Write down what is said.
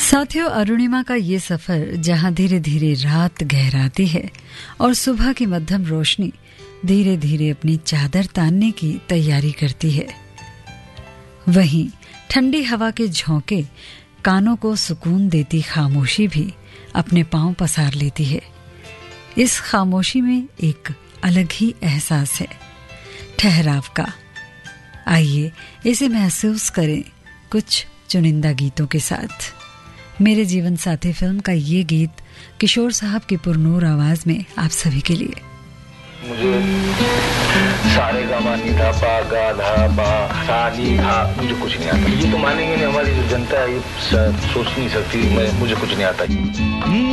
साथियों, अरुणिमा का ये सफर जहां धीरे धीरे रात गहराती है और सुबह की मध्यम रोशनी धीरे धीरे अपनी चादर तानने की तैयारी करती है, वहीं ठंडी हवा के झोंके कानों को सुकून देती खामोशी भी अपने पांव पसार लेती है। इस खामोशी में एक अलग ही एहसास है, ठहराव का। आइए इसे महसूस करें कुछ चुनिंदा गीतों के साथ। मेरे जीवन साथी फिल्म का ये गीत किशोर साहब की पुरनूर आवाज में आप सभी के लिए। मुझे सारे गामा निधा पा गा धा पा सा नी धा मुझे कुछ नहीं आता। ये तो मानेंगे नहीं, हमारी जो जनता है ये सोच नहीं सकती, मुझे कुछ नहीं आता।